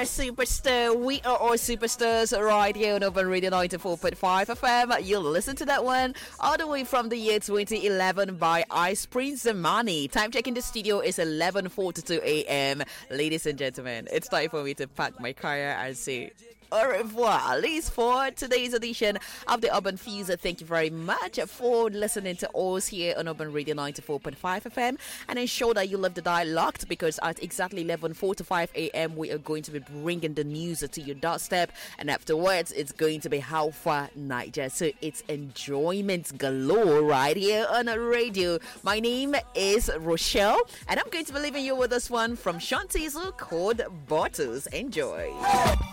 superstar. We are all superstars right here on Urban Radio 94.5 FM. You'll listen to that one all the way from the year 2011 by Ice Prince Zamani. Time check in the studio is 11:42 a.m. Ladies and gentlemen, it's time for me to pack my car and say au revoir, at least for today's edition of the Urban Fuse. Thank you very much for listening to us here on Urban Radio 94.5 FM, and ensure that you left the dial locked, because at exactly 11:45 a.m. we are going to be bringing the news to your doorstep, and afterwards it's going to be How Far Niger. So it's enjoyment galore right here on the radio. My name is Rochelle, and I'm going to be leaving you with this one from Shantizu called Bottles. Enjoy.